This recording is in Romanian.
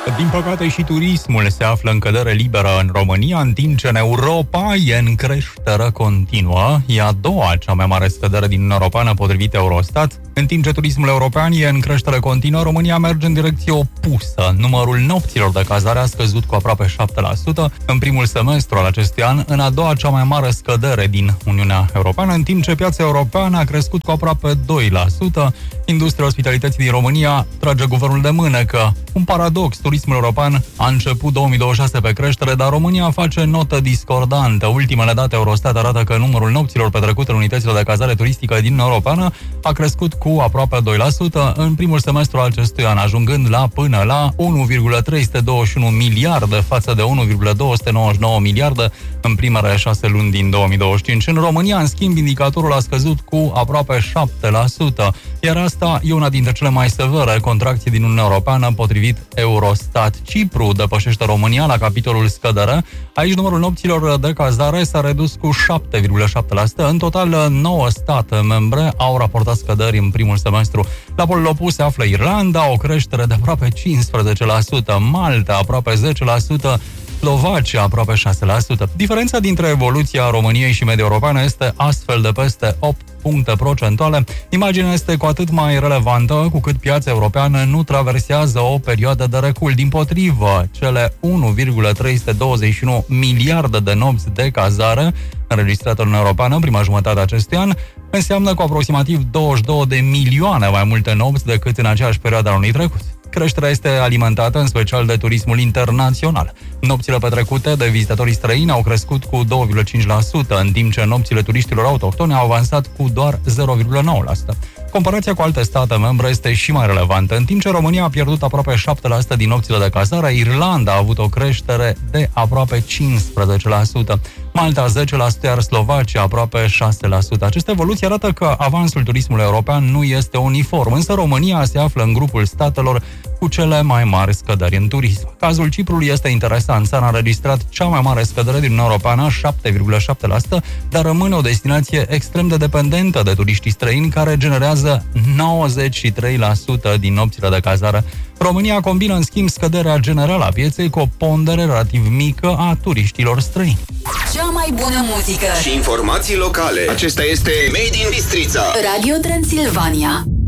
Din păcate și turismul se află în cădere liberă în România, în timp ce în Europa e în creștere continuă. E a doua cea mai mare scădere din Uniunea Europeană, potrivit Eurostat. În timp ce turismul european e în creștere continuă, România merge în direcție opusă. Numărul nopților de cazare a scăzut cu aproape 7% în primul semestru al acestui an, în a doua cea mai mare scădere din Uniunea Europeană, în timp ce piața europeană a crescut cu aproape 2%. Industria ospitalității din România trage guvernul de mână că, un paradox, turismul european a început 2026 pe creștere, dar România face notă discordantă. Ultimele date Eurostat arată că numărul nopților petrecute în unitățile de cazare turistică din Uniunea Europeană a crescut cu aproape 2% în primul semestru al acestui an, ajungând până la 1,321 miliarde față de 1,299 miliarde în primele 6 luni din 2025. În România, în schimb, indicatorul a scăzut cu aproape 7%, iar asta e una dintre cele mai severe contracții din Uniunea Europeană, potrivit Eurostat. Cipru depășește România la capitolul scădere. Aici numărul nopților de cazare s-a redus cu 7,7%. În total, 9 state membre au raportat scăderi în primul semestru. La polul opus se află Irlanda, o creștere de aproape 15%, Malta aproape 10%, Slovacia aproape 6%. Diferența dintre evoluția României și media europeană este astfel de peste 8 puncte procentuale. Imaginea este cu atât mai relevantă cu cât piața europeană nu traversează o perioadă de recul. Dimpotrivă, cele 1,321 miliarde de nopți de cazare înregistrate în Uniunea Europeană în prima jumătate a acestui an înseamnă cu aproximativ 22 de milioane mai multe nopți decât în aceeași perioadă a anului trecut. Creșterea este alimentată în special de turismul internațional. Nopțile petrecute de vizitatorii străini au crescut cu 2,5%, în timp ce nopțile turiștilor autohtone au avansat cu doar 0,9%. Comparația cu alte state membre este și mai relevantă. În timp ce România a pierdut aproape 7% din nopțile de cazare, Irlanda a avut o creștere de aproape 15%, Malta 10%, iar Slovacia aproape 6%. Aceste evoluții arată că avansul turismului european nu este uniform, însă România se află în grupul statelor cu cele mai mari scăderi în turism. Cazul Ciprului este interesant. Țara a înregistrat cea mai mare scădere din Uniunea Europeană, 7,7%, dar rămâne o destinație extrem de dependentă de turiștii străini, care generează 93% din nopțile de cazare. România combină, în schimb, scăderea generală a pieței cu o pondere relativ mică a turiștilor străini. Cea mai bună muzică și informații locale. Acesta este Made in Bistrița. Radio Transilvania.